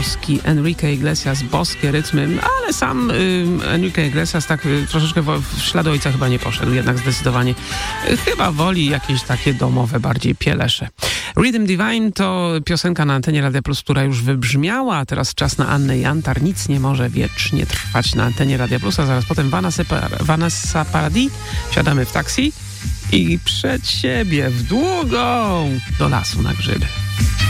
polski Enrique Iglesias, boskie rytmy, ale sam Enrique Iglesias tak troszeczkę w ślad ojca chyba nie poszedł, jednak zdecydowanie chyba woli jakieś takie domowe bardziej pielesze. Rhythm Divine to piosenka na antenie Radia Plus, która już wybrzmiała, a teraz czas na Annę Jantar. Nic nie może wiecznie trwać na antenie Radia Plus, a zaraz potem Vanessa Paradis. Wsiadamy w taksi i przed siebie w długą do lasu na grzyby.